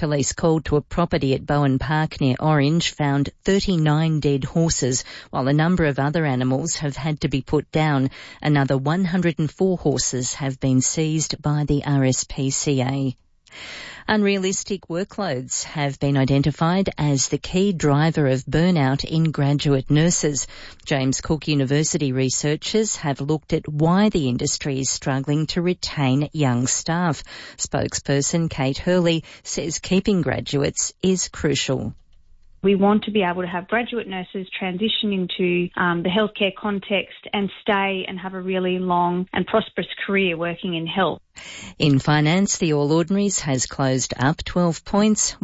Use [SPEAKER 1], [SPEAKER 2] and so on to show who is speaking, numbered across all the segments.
[SPEAKER 1] Police called to a property at Bowen Park near Orange found 39 dead horses, while a number of other animals have had to be put down. Another 104 horses have been seized by the RSPCA. Unrealistic workloads have been identified as the key driver of burnout in graduate nurses. James Cook University researchers have looked at why the industry is struggling to retain young staff. Spokesperson Kate Hurley says keeping graduates is crucial.
[SPEAKER 2] We want to be able to have graduate nurses transition into the healthcare context and stay and have a really long and prosperous career working in health.
[SPEAKER 1] In finance, the All Ordinaries has closed up 12 points,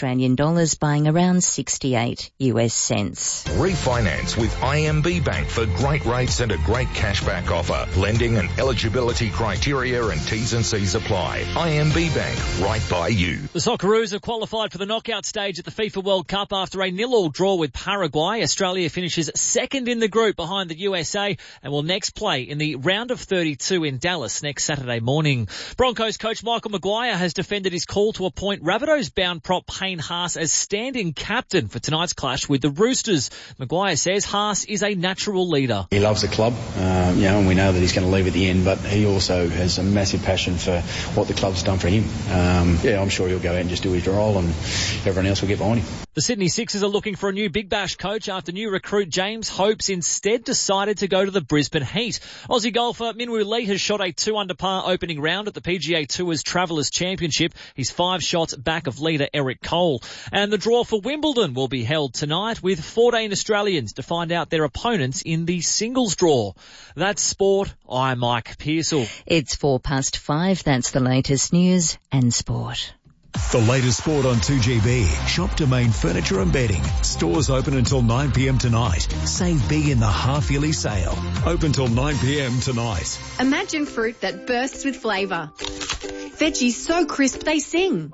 [SPEAKER 1] $1 buying around 68 US cents.
[SPEAKER 3] Refinance with IMB Bank for great rates and a great cashback offer. Lending and eligibility criteria and T's and C's apply. IMB Bank, right by you.
[SPEAKER 4] The Socceroos have qualified for the knockout stage at the FIFA World Cup after a 0-0 draw with Paraguay. Australia finishes second in the group behind the USA and will next play in the round of 32 in Dallas next Saturday morning. Broncos coach Michael Maguire has defended his call to appoint Rabbitohs-bound prop Payne Haas as stand-in captain for tonight's clash with the Roosters. Maguire says Haas is a natural leader.
[SPEAKER 5] He loves the club, and we know that he's going to leave at the end, but he also has a massive passion for what the club's done for him. I'm sure he'll go out and just do his role and everyone else will get behind him.
[SPEAKER 4] The Sydney Sixers are looking for a new Big Bash coach after new recruit James Hopes instead decided to go to the Brisbane Heat. Aussie golfer Minwoo Lee has shot a 2-under par opening round at the PGA Tour's Travellers Championship. He's 5 shots back of leader Eric Cole. And the draw for Wimbledon will be held tonight with 14 Australians to find out their opponents in the singles draw. That's sport. I'm Mike Pearsall.
[SPEAKER 1] It's 5:04. That's the latest news and sport.
[SPEAKER 6] The latest sport on 2GB. Shop Domain Furniture and Bedding. Stores open until 9 p.m. tonight. Save big in the half-yearly sale. Open till 9 p.m. tonight.
[SPEAKER 7] Imagine fruit that bursts with flavour. Veggies so crisp they sing.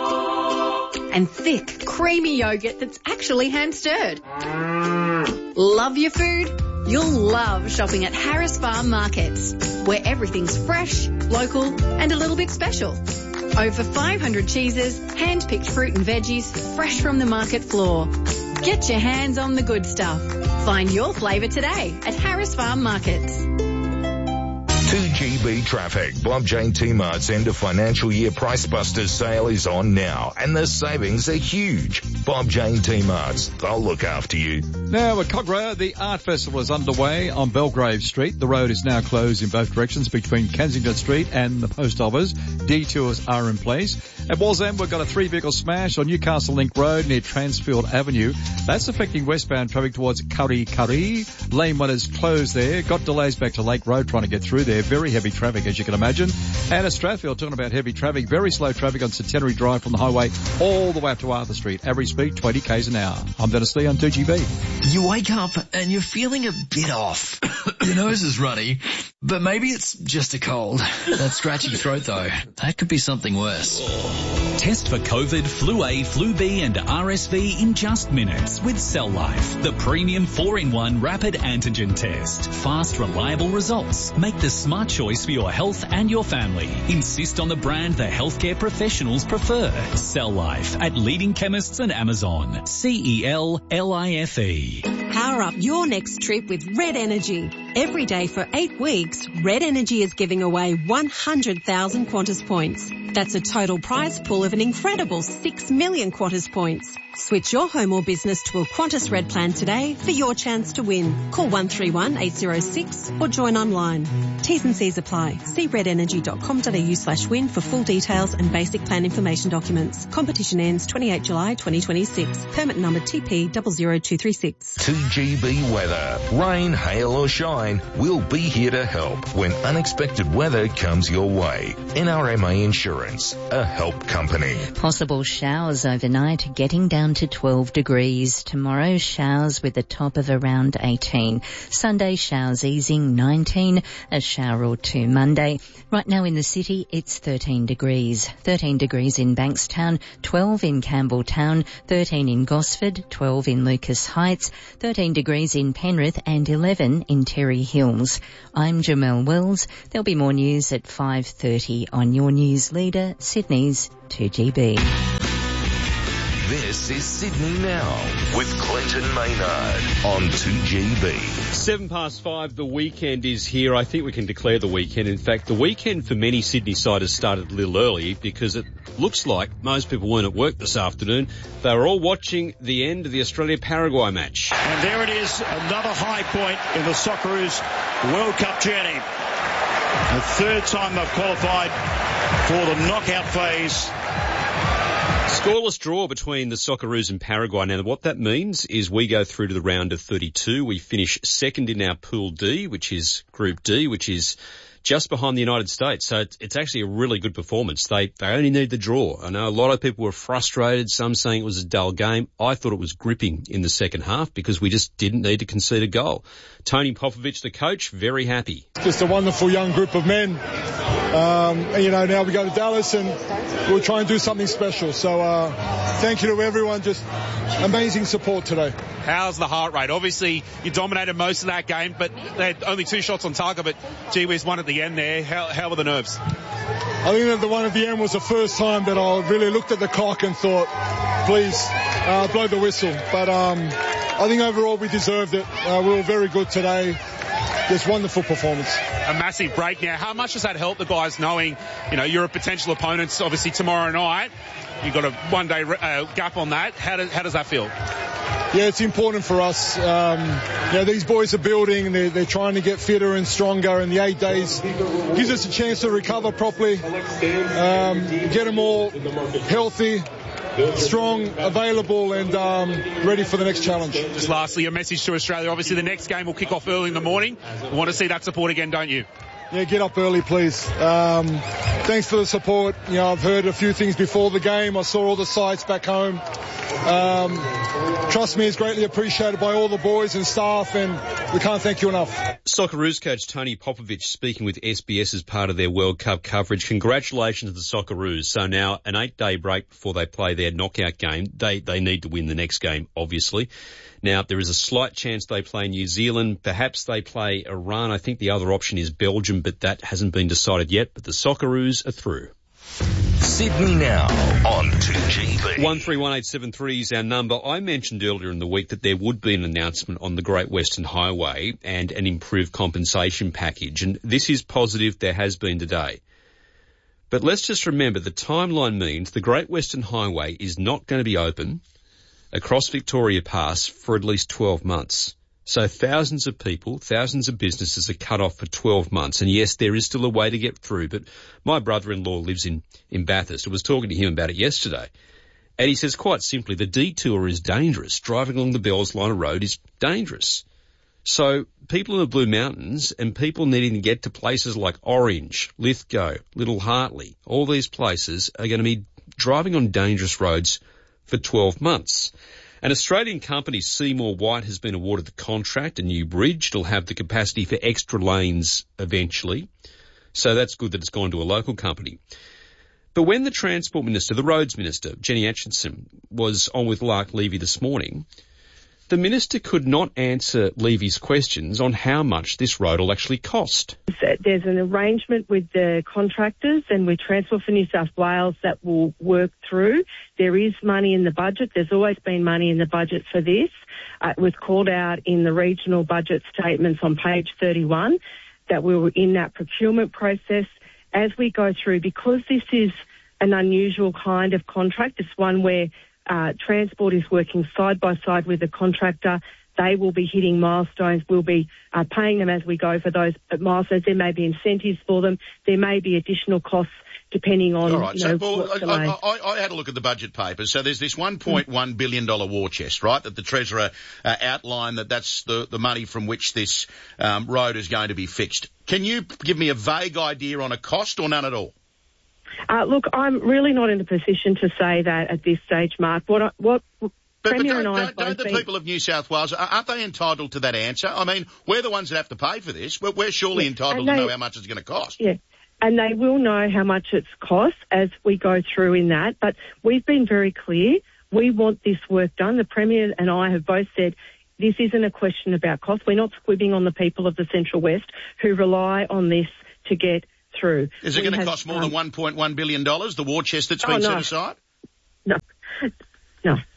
[SPEAKER 7] And thick, creamy yogurt that's actually hand-stirred. Love your food? You'll love shopping at Harris Farm Markets, where everything's fresh, local and a little bit special. Over 500 cheeses, hand-picked fruit and veggies, fresh from the market floor. Get your hands on the good stuff. Find your flavour today at Harris Farm Markets.
[SPEAKER 3] 2GB traffic. Bob Jane T-Mart's end of financial year Price Busters sale is on now, and the savings are huge. Bob Jane T-Mart's, they'll look after you.
[SPEAKER 8] Now at Cogra, the art festival is underway on Belgrave Street. The road is now closed in both directions between Kensington Street and the post office. Detours are in place. At Walsend, we've got a 3-vehicle smash on Newcastle Link Road near Transfield Avenue. That's affecting westbound traffic towards Curry. Lane 1 is closed there. Got delays back to Lake Road trying to get through there. Very heavy traffic, as you can imagine. And at Strathfield, talking about heavy traffic, very slow traffic on Centenary Drive from the highway all the way up to Arthur Street. Average speed 20 k's an hour. I'm Dennis Lee on 2GB.
[SPEAKER 9] You wake up and you're feeling a bit off. Your nose is runny, but maybe it's just a cold. That scratchy throat though, that could be something worse.
[SPEAKER 10] Test for COVID, Flu A, Flu B and RSV in just minutes with Cell Life, the premium 4-in-1 rapid antigen test. Fast, reliable results. Make the smart choice for your health and your family. Insist on the brand the healthcare professionals prefer. Cell Life at leading chemists and Amazon. CELLIFE.
[SPEAKER 11] Power up your next trip with Red Energy. Every day for 8 weeks, Red Energy is giving away 100,000 Qantas points. That's a total prize pool of an incredible 6 million Qantas points. Switch your home or business to a Qantas Red plan today for your chance to win. Call 131 806 or join online. T's and C's apply. See redenergy.com.au/win for full details and basic plan information documents. Competition ends 28 July 2026. Permit number TP 00236.
[SPEAKER 3] 2GB weather. Rain, hail or shine, we'll be here to help when unexpected weather comes your way. NRMA Insurance, a help company.
[SPEAKER 1] Possible showers overnight, getting down to 12 degrees. Tomorrow, showers with a top of around 18. Sunday, showers easing 19. A shower or two Monday. Right now in the city, it's 13 degrees. 13 degrees in Bankstown, 12 in Campbelltown, 13 in Gosford, 12 in Lucas Heights, 13 degrees in Penrith and 11 in Terry Hills. I'm Jamelle Wells. There'll be more news at 5:30 on your news leader, Sydney's 2GB.
[SPEAKER 3] This is Sydney Now with Clinton Maynard on 2GB.
[SPEAKER 12] 5:07, the weekend is here. I think we can declare the weekend. In fact, the weekend for many Sydney-siders started a little early because it looks like most people weren't at work this afternoon. They were all watching the end of the Australia-Paraguay match.
[SPEAKER 13] And there it is, another high point in the Socceroos World Cup journey. The third time they've qualified for the knockout phase.
[SPEAKER 12] Scoreless draw between the Socceroos and Paraguay. Now, what that means is we go through to the round of 32. We finish second in our Pool D, which is Group D, which is just behind the United States. So it's actually a really good performance. They only need the draw. I know a lot of people were frustrated, some saying it was a dull game. I thought it was gripping in the second half because we just didn't need to concede a goal. Tony Popovic, the coach, very happy.
[SPEAKER 14] Just a wonderful young group of men. Now we go to Dallas and we'll try and do something special. So thank you to everyone. Just amazing support today.
[SPEAKER 15] How's the heart rate? Obviously, you dominated most of that game, but they had only 2 shots on target, but gee whiz, one at the end there. How were the nerves?
[SPEAKER 14] I think that the one at the end was the first time that I really looked at the clock and thought, please, blow the whistle. But I think overall we deserved it. We were very good today. Just wonderful performance.
[SPEAKER 15] A massive break now. How much does that help the guys knowing, you're a potential opponent, obviously tomorrow night? You've got a one-day gap on that. How does that feel?
[SPEAKER 14] Yeah, it's important for us. These boys are building. They're trying to get fitter and stronger, and the 8 days gives us a chance to recover properly, get them all healthy, strong, available, and ready for the next challenge.
[SPEAKER 15] Just lastly, a message to Australia. Obviously, the next game will kick off early in the morning. We want to see that support again, don't you?
[SPEAKER 14] Yeah, get up early, please. Thanks for the support. I've heard a few things before the game. I saw all the sights back home. Trust me, it's greatly appreciated by all the boys and staff, and we can't thank you enough.
[SPEAKER 12] Socceroos coach Tony Popovic speaking with SBS as part of their World Cup coverage. Congratulations to the Socceroos. So now an 8-day break before they play their knockout game. They need to win the next game, obviously. Now, there is a slight chance they play New Zealand. Perhaps they play Iran. I think the other option is Belgium, but that hasn't been decided yet. But the Socceroos are through.
[SPEAKER 3] Sydney Now on 2GB.
[SPEAKER 12] 131873 is our number. I mentioned earlier in the week that there would be an announcement on the Great Western Highway and an improved compensation package. And this is positive. There has been today. But let's just remember the timeline means the Great Western Highway is not going to be open across Victoria Pass for at least 12 months. So thousands of people, thousands of businesses are cut off for 12 months. And yes, there is still a way to get through, but my brother-in-law lives in Bathurst. I was talking to him about it yesterday. And he says quite simply, the detour is dangerous. Driving along the Bells Line of Road is dangerous. So people in the Blue Mountains and people needing to get to places like Orange, Lithgow, Little Hartley, all these places are going to be driving on dangerous roads for 12 months. An Australian company, Seymour White, has been awarded the contract, a new bridge. It'll have the capacity for extra lanes eventually. So that's good that it's gone to a local company. But when the Transport Minister, the Roads Minister, Jenny Atchison, was on with Lark Levy this morning, the Minister could not answer Levy's questions on how much this road will actually cost.
[SPEAKER 16] There's an arrangement with the contractors and with Transport for New South Wales that will work through. There is money in the budget. There's always been money in the budget for this. It was called out in the regional budget statements on page 31 that we were in that procurement process. As we go through, because this is an unusual kind of contract, it's one where Transport is working side by side with the contractor. They will be hitting milestones. We'll be paying them as we go for those milestones. There may be incentives for them. There may be additional costs depending on.
[SPEAKER 17] All right. I had a look at the budget papers. So there's this $1.1 billion war chest, right, that the Treasurer outlined that's the money from which this road is going to be fixed. Can you give me a vague idea on a cost or none at all?
[SPEAKER 16] Look, I'm really not in a position to say that at this stage, Mark. But Premier and I
[SPEAKER 17] don't the people of New South Wales, aren't they entitled to that answer? I mean, we're the ones that have to pay for this. We're surely entitled to know how much it's going to cost.
[SPEAKER 16] Yeah, and they will know how much it's cost as we go through in that. But we've been very clear. We want this work done. The Premier and I have both said this isn't a question about cost. We're not squibbing on the people of the Central West who rely on this to get through.
[SPEAKER 17] Is it going to cost more than $1.1 billion, the war chest that's been set aside?
[SPEAKER 16] No.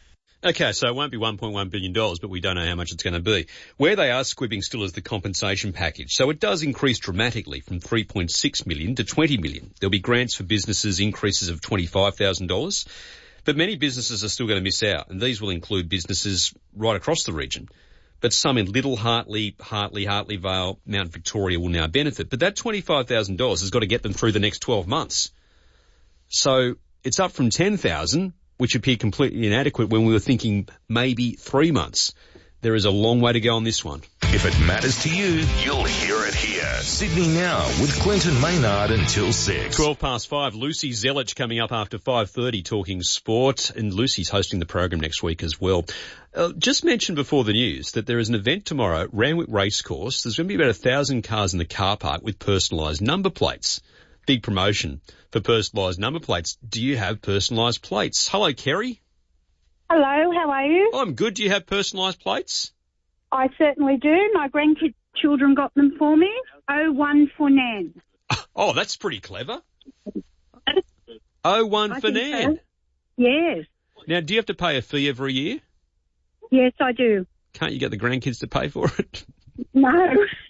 [SPEAKER 12] Okay, so it won't be $1.1 billion, but we don't know how much it's going to be. Where they are squibbing still is the compensation package. So it does increase dramatically from $3.6 million to $20 million. There'll be grants for businesses, increases of $25,000. But many businesses are still going to miss out, and these will include businesses right across the region. But some in Little, Hartley Vale, Mount Victoria will now benefit. But that $25,000 has got to get them through the next 12 months. So it's up from $10,000, which appeared completely inadequate when we were thinking maybe 3 months. There is a long way to go on this one.
[SPEAKER 3] If it matters to you, you'll hear it here. Sydney Now with Clinton Maynard until 6.
[SPEAKER 12] 5:12. Lucy Zelich coming up after 5:30 talking sport, and Lucy's hosting the program next week as well. Just mentioned before the news that there is an event tomorrow at Randwick Racecourse. There's going to be about 1,000 cars in the car park with personalised number plates. Big promotion for personalised number plates. Do you have personalised plates? Hello, Kerry.
[SPEAKER 18] Hello, how are you?
[SPEAKER 12] I'm good. Do you have personalised plates?
[SPEAKER 18] I certainly do. My grandchildren got them for me. 01 for Nan.
[SPEAKER 12] Oh, that's pretty clever. 01 for Nan.
[SPEAKER 18] So. Yes.
[SPEAKER 12] Now, do you have to pay a fee every year?
[SPEAKER 18] Yes, I do.
[SPEAKER 12] Can't you get the grandkids to pay for it?
[SPEAKER 18] No.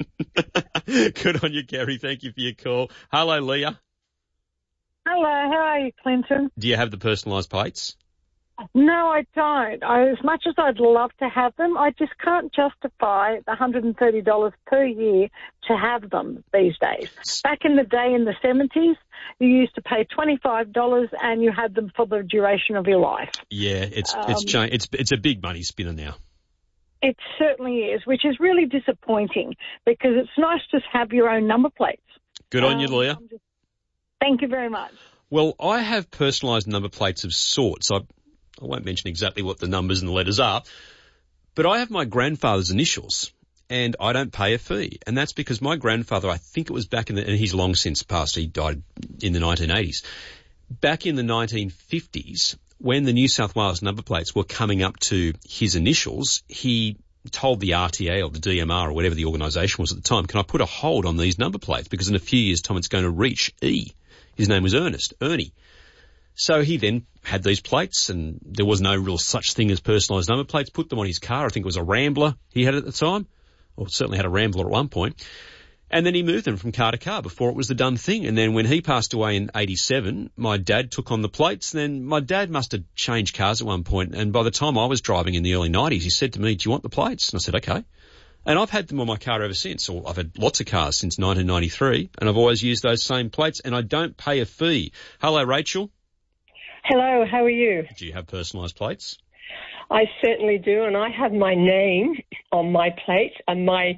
[SPEAKER 12] Good on you, Kerry. Thank you for your call. Hello, Leah.
[SPEAKER 19] Hello, how are you, Clinton?
[SPEAKER 12] Do you have the personalised plates?
[SPEAKER 19] No, I don't. As much as I'd love to have them, I just can't justify the $130 per year to have them these days. Back in the day, in the 70s, you used to pay $25 and you had them for the duration of your life.
[SPEAKER 12] Yeah, it's changed. It's a big money spinner now.
[SPEAKER 19] It certainly is, which is really disappointing because it's nice to have your own number plates.
[SPEAKER 12] Good on you, Leah.
[SPEAKER 19] Thank you very much.
[SPEAKER 12] Well, I have personalised number plates of sorts. I won't mention exactly what the numbers and the letters are, but I have my grandfather's initials and I don't pay a fee. And that's because my grandfather, I think it was back in and he's long since passed, he died in the 1980s. Back in the 1950s, when the New South Wales number plates were coming up to his initials, he told the RTA or the DMR or whatever the organisation was at the time, can I put a hold on these number plates? Because in a few years' time it's going to reach E. His name was Ernie. So he then had these plates and there was no real such thing as personalised number plates, put them on his car. I think it was a Rambler he had at the time, or certainly had a Rambler at one point. And then he moved them from car to car before it was the done thing. And then when he passed away in 87, my dad took on the plates. And then my dad must have changed cars at one point. And by the time I was driving in the early 90s, he said to me, do you want the plates? And I said, okay. And I've had them on my car ever since. Or I've had lots of cars since 1993. And I've always used those same plates and I don't pay a fee. Hello, Rachel.
[SPEAKER 20] Hello, how are you?
[SPEAKER 12] Do you have personalised plates?
[SPEAKER 20] I certainly do. And I have my name on my plate and my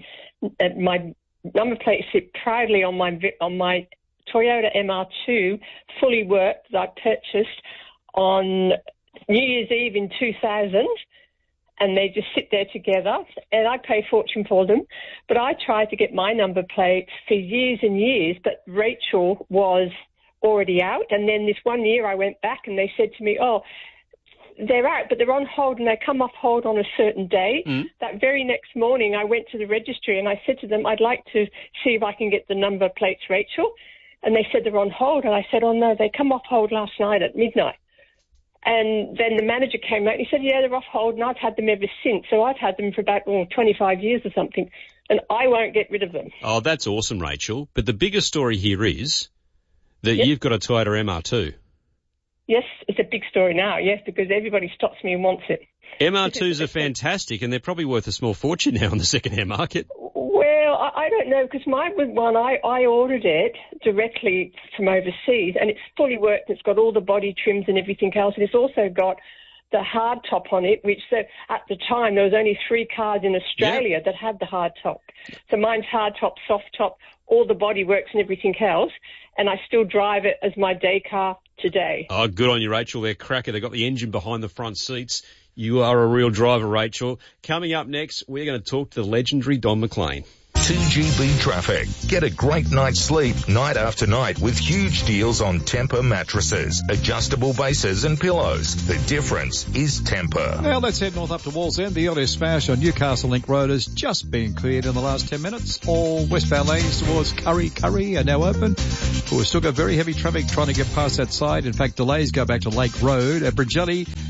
[SPEAKER 20] number plate sit proudly on my Toyota MR2, fully worked, that I purchased on New Year's Eve in 2000, and they just sit there together, and I pay a fortune for them. But I tried to get my number plate for years and years, but Rachel was already out, and then this one year I went back and they said to me, oh, they're out, but they're on hold and they come off hold on a certain date. That very next morning I went to the registry and I said to them, I'd like to see if I can get the number plates, Rachel. And they said they're on hold. And I said, oh no, they come off hold last night at midnight. And then the manager came out and he said, yeah, they're off hold, and I've had them ever since. So I've had them for about 25 years or something, and I won't get rid of them.
[SPEAKER 12] Oh, that's awesome, Rachel. But the bigger story here is that you've got a Toyota MR2.
[SPEAKER 20] Yes, it's a big story now, yes, because everybody stops me and wants it.
[SPEAKER 12] MR2s are fantastic, and they're probably worth a small fortune now on the second-hand market.
[SPEAKER 20] Well, I don't know, because mine was one, I ordered it directly from overseas, and it's fully worked. It's got all the body trims and everything else, and it's also got the hard top on it, which at the time there was only 3 cars in Australia that had the hard top. So mine's hard top, soft top, all the body works and everything else, and I still drive it as my day car today.
[SPEAKER 12] Oh, good on you, Rachel. They're cracker. They've got the engine behind the front seats. You are a real driver, Rachel. Coming up next, we're going to talk to the legendary Don McLean.
[SPEAKER 3] 2GB traffic. Get a great night's sleep night after night with huge deals on Tempur mattresses, adjustable bases and pillows. The difference is Tempur.
[SPEAKER 8] Now let's head north up to Wallsend. The earliest smash on Newcastle Link Road has just been cleared in the last 10 minutes. All westbound lanes towards Curry are now open. But we've still got very heavy traffic trying to get past that side. In fact, delays go back to Lake Road. At Bridgelli,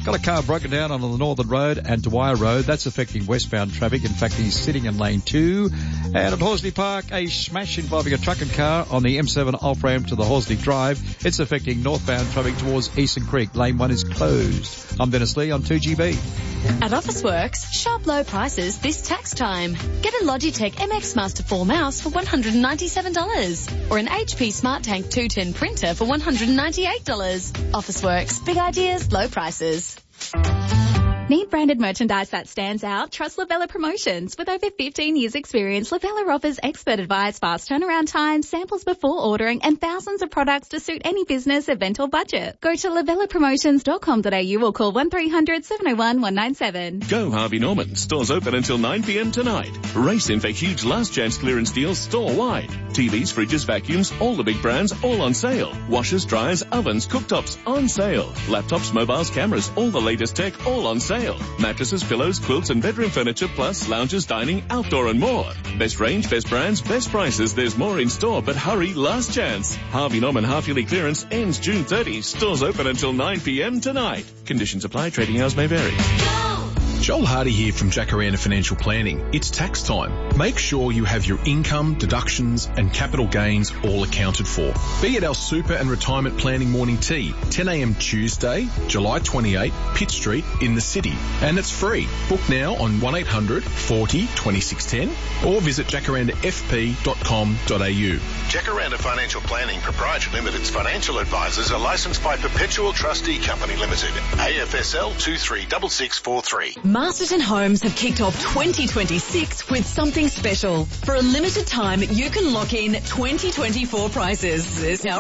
[SPEAKER 8] Got a car broken down on the Northern Road and Dwyer Road. That's affecting westbound traffic. In fact, he's sitting in lane 2. And at Horsley Park, a smash involving a truck and car on the M7 off-ramp to the Horsley Drive. It's affecting northbound traffic towards Eastern Creek. Lane 1 is closed. I'm Dennis Lee on 2GB.
[SPEAKER 21] At Officeworks, shop low prices this tax time. Get a Logitech MX Master 4 mouse for $197 or an HP Smart Tank 210 printer for $198. Officeworks, big ideas, low prices.
[SPEAKER 22] Need branded merchandise that stands out? Trust Lavella Promotions. With over 15 years experience, Lavella offers expert advice, fast turnaround times, samples before ordering, and thousands of products to suit any business, event or budget. Go to lavellapromotions.com.au or call 1300 701 197.
[SPEAKER 23] Go Harvey Norman. Stores open until 9 p.m. tonight. Race in for huge last chance clearance deals store-wide. TVs, fridges, vacuums, all the big brands, all on sale. Washers, dryers, ovens, cooktops, on sale. Laptops, mobiles, cameras, all the latest tech, all on sale. Mattresses, pillows, quilts and bedroom furniture, plus lounges, dining, outdoor and more. Best range, best brands, best prices. There's more in store, but hurry, last chance. Harvey Norman half-yearly clearance ends June 30. Stores open until 9 p.m. tonight. Conditions apply. Trading hours may vary.
[SPEAKER 24] Joel Hardy here from Jacaranda Financial Planning. It's tax time. Make sure you have your income, deductions and capital gains all accounted for. Be at our super and retirement planning morning tea, 10 a.m. Tuesday, July 28, Pitt Street in the city. And it's free. Book now on 1800 40 2610 or visit jacarandafp.com.au.
[SPEAKER 25] Jacaranda Financial Planning Proprietary Limited's financial advisors are licensed by Perpetual Trustee Company Limited, AFSL 236643.
[SPEAKER 26] Masterton Homes have kicked off 2026 with something special. For a limited time, you can lock in 2024 prices.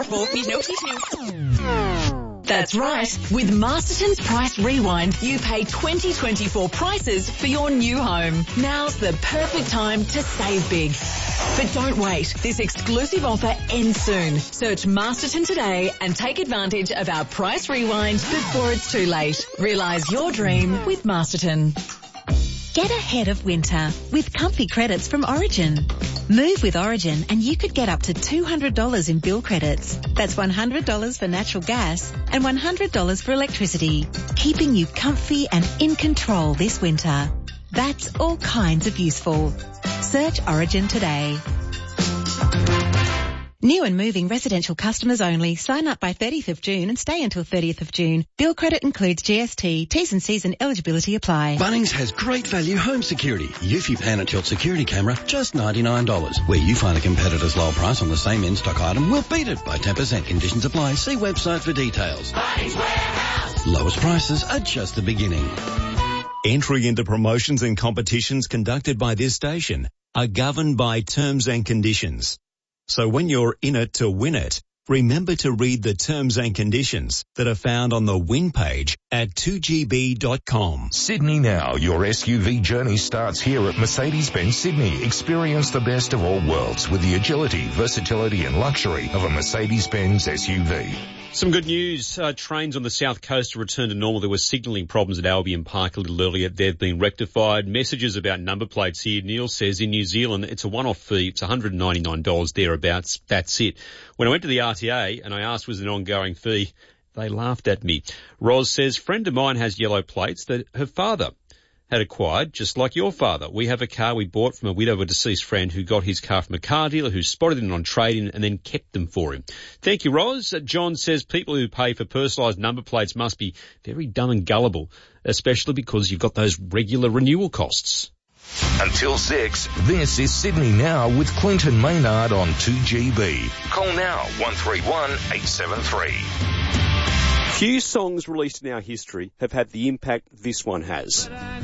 [SPEAKER 26] That's right. With Masterton's Price Rewind, you pay 2024 prices for your new home. Now's the perfect time to save big. But don't wait. This exclusive offer ends soon. Search Masterton today and take advantage of our Price Rewind before it's too late. Realise your dream with Masterton.
[SPEAKER 27] Get ahead of winter with comfy credits from Origin. Move with Origin and you could get up to $200 in bill credits. That's $100 for natural gas and $100 for electricity, keeping you comfy and in control this winter. That's all kinds of useful. Search Origin today. New and moving residential customers only. Sign up by 30th of June and stay until 30th of June. Bill credit includes GST. T's and C's and eligibility apply.
[SPEAKER 28] Bunnings has great value home security. Eufy Pan-Tilt security camera, just $99. Where you find a competitor's low price on the same in-stock item, we'll beat it by 10%. Conditions apply. See website for details.
[SPEAKER 29] Bunnings Warehouse.
[SPEAKER 28] Lowest prices are just the beginning.
[SPEAKER 30] Entry into promotions and competitions conducted by this station are governed by terms and conditions. So when you're in it to win it, remember to read the terms and conditions that are found on the win page at 2gb.com.
[SPEAKER 3] Sydney Now, your SUV journey starts here at Mercedes-Benz Sydney. Experience the best of all worlds with the agility, versatility and luxury of a Mercedes-Benz SUV.
[SPEAKER 12] Some good news. Trains on the south coast have returned to normal. There were signalling problems at Albion Park a little earlier. They've been rectified. Messages about number plates here. Neil says in New Zealand, it's a one-off fee. It's $199 thereabouts. That's it. When I went to the RTA and I asked was it an ongoing fee, they laughed at me. Roz says, friend of mine has yellow plates that her father had acquired, just like your father. We have a car we bought from a widow of a deceased friend who got his car from a car dealer who spotted it on trade-in and then kept them for him. Thank you, Roz. John says people who pay for personalised number plates must be very dumb and gullible, especially because you've got those regular renewal costs.
[SPEAKER 3] Until 6, this is Sydney Now with Clinton Maynard on 2GB. Call now 131 873.
[SPEAKER 12] Few songs released in our history have had the impact this one has.